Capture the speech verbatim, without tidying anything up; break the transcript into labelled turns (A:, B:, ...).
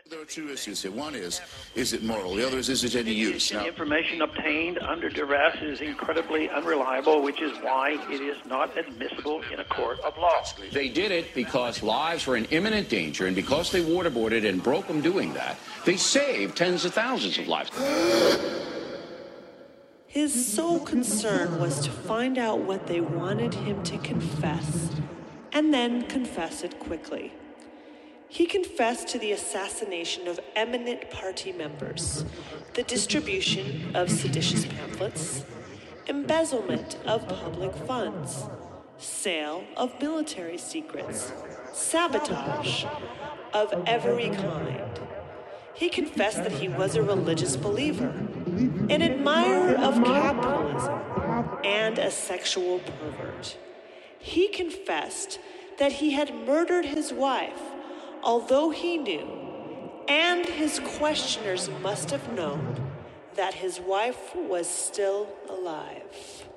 A: There are two issues here. One is, is it moral? The other is, is it any use?
B: Now, information obtained under duress is incredibly unreliable, which is why it is not admissible in a court of law.
C: They did it because lives were in imminent danger, and because they waterboarded and broke them doing that, they saved tens of thousands of lives.
D: His sole concern was to find out what they wanted him to confess, and then confess it quickly. He confessed to the assassination of eminent party members, the distribution of seditious pamphlets, embezzlement of public funds, sale of military secrets, sabotage of every kind. He confessed that he was a religious believer, an admirer of capitalism, and a sexual pervert. He confessed that he had murdered his wife, although he knew, and his questioners must have known, that his wife was still alive.